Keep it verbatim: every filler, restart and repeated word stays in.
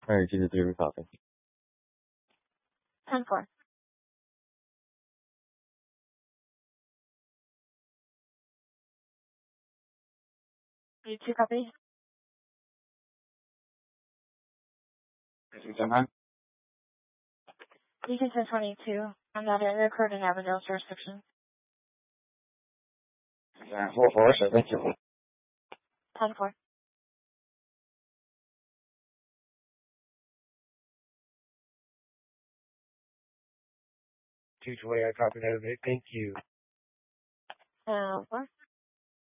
Alright, two to three, copy. ten four. You two copy? Beacon ten twenty-two. I'm not in record in Avondale jurisdiction. Yeah, four four, so thank you. ten four. two twenty, I copy that. Thank you. Uh, four.